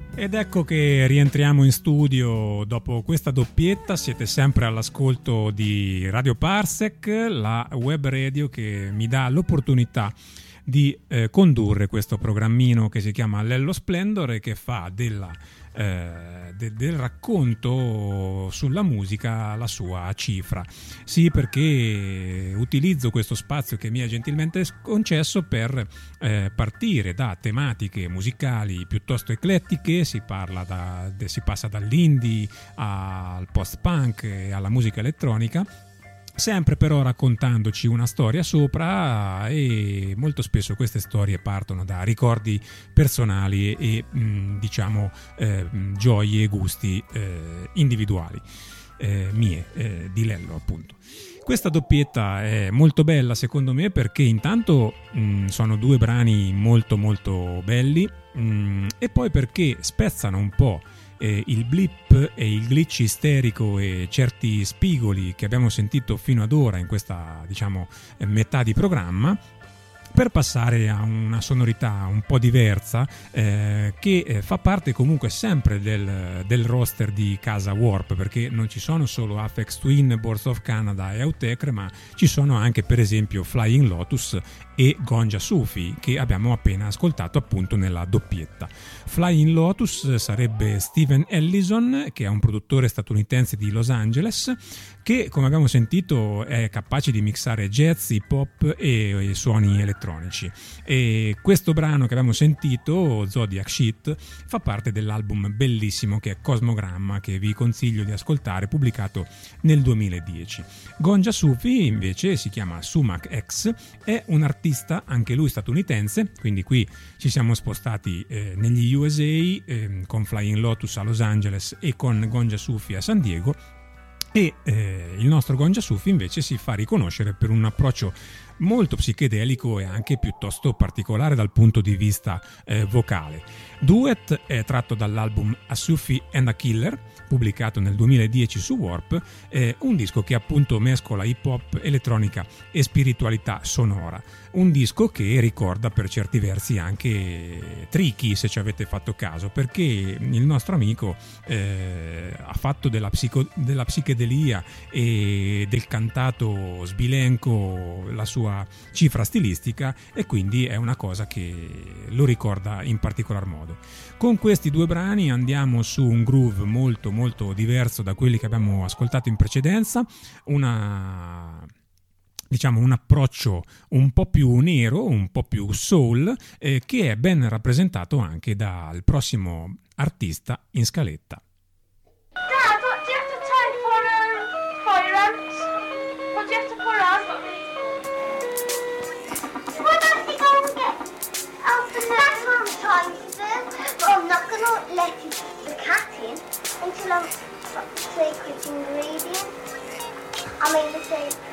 Ed ecco che rientriamo in studio dopo questa doppietta. Siete sempre all'ascolto di Radio Parsec, la web radio che mi dà l'opportunità di condurre questo programmino che si chiama Lello Splendor e che fa del racconto sulla musica la sua cifra. Sì, perché utilizzo questo spazio che mi è gentilmente concesso per partire da tematiche musicali piuttosto eclettiche. Si passa dall'indie al post-punk e alla musica elettronica, sempre però raccontandoci una storia sopra, e molto spesso queste storie partono da ricordi personali e gioie e gusti individuali di Lello, appunto. Questa doppietta è molto bella secondo me perché intanto sono due brani molto molto belli, e poi perché spezzano un po' il blip e il glitch isterico e certi spigoli che abbiamo sentito fino ad ora in questa metà di programma, per passare a una sonorità un po' diversa che fa parte comunque sempre del roster di casa Warp, perché non ci sono solo Aphex Twin, Boards of Canada e Autechre, ma ci sono anche per esempio Flying Lotus e Gonja Sufi, che abbiamo appena ascoltato appunto nella doppietta. Flying Lotus sarebbe Steven Ellison, che è un produttore statunitense di Los Angeles, che come abbiamo sentito è capace di mixare jazz, hip hop e suoni elettronici. E questo brano che abbiamo sentito, Zodiac Shit, fa parte dell'album bellissimo che è Cosmogramma, che vi consiglio di ascoltare, pubblicato nel 2010. Gonja Sufi invece si chiama Sumac X, è un artista anche lui statunitense, quindi qui ci siamo spostati negli USA, con Flying Lotus a Los Angeles e con Gonja Sufi a San Diego. E il nostro Gonja Sufi invece si fa riconoscere per un approccio molto psichedelico e anche piuttosto particolare dal punto di vista vocale. Duet è tratto dall'album A Sufi and a Killer, pubblicato nel 2010 su Warp, un disco che appunto mescola hip hop, elettronica e spiritualità sonora. Un disco che ricorda per certi versi anche Tricky, se ci avete fatto caso, perché il nostro amico ha fatto della psichedelia e del cantato sbilenco la sua cifra stilistica, e quindi è una cosa che lo ricorda in particolar modo. Con questi due brani andiamo su un groove molto molto diverso da quelli che abbiamo ascoltato in precedenza, un approccio un po' più nero, un po' più soul, che è ben rappresentato anche dal prossimo artista in scaletta. Dad, what do you have to take for fire ants? What do you have to put on? Why don't you go and get Alpha? That's what I'm trying to do. But I'm not going to let the cat in until I've got the secret ingredient. I mean the secret.